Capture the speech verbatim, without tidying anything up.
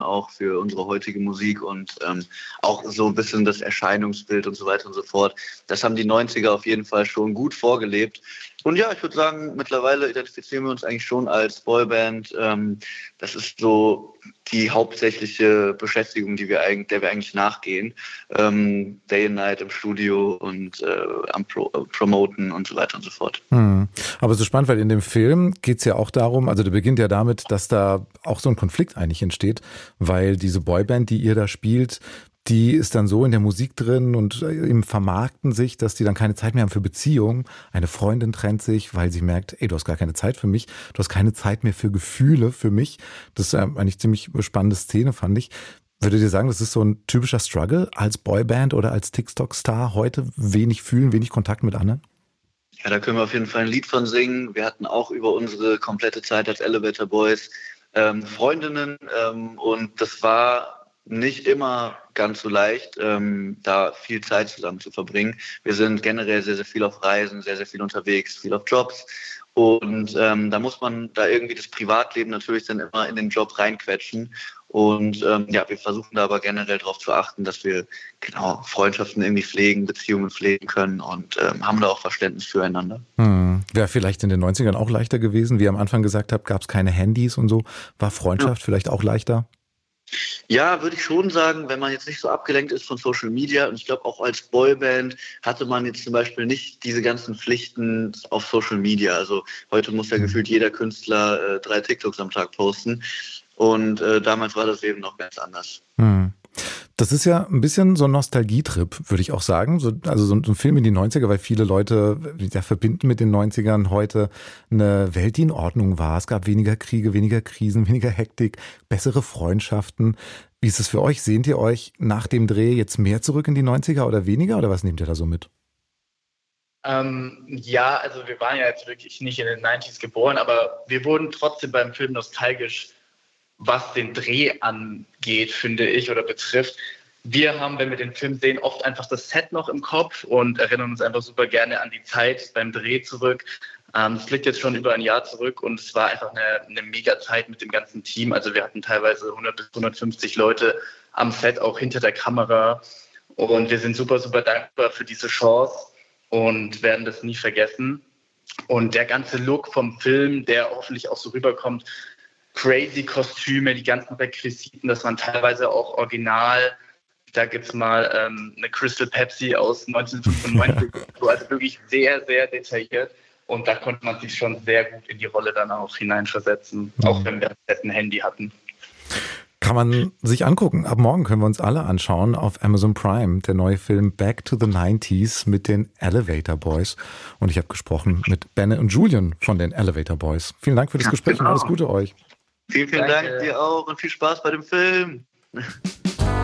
auch für unsere heutige Musik und ähm, auch so ein bisschen das Erscheinungsbild und so weiter und so fort. Das haben die neunziger auf jeden Fall schon gut vorgelebt. Und ja, ich würde sagen, mittlerweile identifizieren wir uns eigentlich schon als Boyband. Ähm, das ist so die hauptsächliche Beschäftigung, die wir eigentlich, der wir eigentlich nachgehen. Ähm, Day and Night im Studio und äh, am Pro, äh, Promoten und so weiter und so fort. Hm. Aber so spannend, weil in dem Film geht es ja auch darum, also der beginnt ja damit, dass da auch so ein Konflikt eigentlich entsteht, weil diese Boyband, die ihr da spielt, die ist dann so in der Musik drin und im Vermarkten sich, dass die dann keine Zeit mehr haben für Beziehungen. Eine Freundin trennt sich, weil sie merkt, ey, du hast gar keine Zeit für mich, du hast keine Zeit mehr für Gefühle für mich. Das ist eigentlich ziemlich spannende Szene, fand ich. Würdet ihr sagen, das ist so ein typischer Struggle als Boyband oder als TikTok-Star heute? Wenig fühlen, wenig Kontakt mit anderen? Ja, da können wir auf jeden Fall ein Lied von singen. Wir hatten auch über unsere komplette Zeit als Elevator Boys ähm, Freundinnen ähm, und das war nicht immer ganz so leicht, ähm, da viel Zeit zusammen zu verbringen. Wir sind generell sehr, sehr viel auf Reisen, sehr, sehr viel unterwegs, viel auf Jobs. Und ähm, da muss man da irgendwie das Privatleben natürlich dann immer in den Job reinquetschen. Und ähm, ja, wir versuchen da aber generell darauf zu achten, dass wir genau Freundschaften irgendwie pflegen, Beziehungen pflegen können und ähm, haben da auch Verständnis füreinander. Hm. Wäre vielleicht in den neunzigern auch leichter gewesen. Wie ihr am Anfang gesagt habt, gab es keine Handys und so. War Freundschaft ja vielleicht auch leichter? Ja, würde ich schon sagen, wenn man jetzt nicht so abgelenkt ist von Social Media. Und ich glaube, auch als Boyband hatte man jetzt zum Beispiel nicht diese ganzen Pflichten auf Social Media. Also heute muss ja gefühlt jeder Künstler äh, drei TikToks am Tag posten. Und äh, damals war das eben noch ganz anders. Hm. Das ist ja ein bisschen so ein Nostalgietrip, würde ich auch sagen. So, also so ein Film in die neunziger, weil viele Leute ja, verbinden mit den neunzigern heute eine Welt, die in Ordnung war. Es gab weniger Kriege, weniger Krisen, weniger Hektik, bessere Freundschaften. Wie ist es für euch? Sehnt ihr euch nach dem Dreh jetzt mehr zurück in die neunziger oder weniger? Oder was nehmt ihr da so mit? Ähm, ja, also wir waren ja jetzt wirklich nicht in den neunzigern geboren, aber wir wurden trotzdem beim Film nostalgisch, was den Dreh angeht, finde ich, oder betrifft. Wir haben, wenn wir den Film sehen, oft einfach das Set noch im Kopf und erinnern uns einfach super gerne an die Zeit beim Dreh zurück. Ähm, es liegt jetzt schon über ein Jahr zurück und es war einfach eine, eine mega Zeit mit dem ganzen Team. Also wir hatten teilweise hundert bis hundertfünfzig Leute am Set, auch hinter der Kamera. Und wir sind super, super dankbar für diese Chance und werden das nie vergessen. Und der ganze Look vom Film, der hoffentlich auch so rüberkommt, crazy Kostüme, die ganzen Requisiten, das waren teilweise auch original. Da gibt es mal ähm, eine Crystal Pepsi aus neunzehnhundertfünfundneunzig, also wirklich sehr, sehr detailliert. Und da konnte man sich schon sehr gut in die Rolle dann auch hineinversetzen, mhm. auch wenn wir ein Handy hatten. Kann man sich angucken. Ab morgen können wir uns alle anschauen auf Amazon Prime, der neue Film Back to the nineties mit den Elevator Boys. Und ich habe gesprochen mit Benne und Julian von den Elevator Boys. Vielen Dank für das Gespräch und alles Gute euch. Vielen, vielen Dank dir auch und viel Spaß bei dem Film.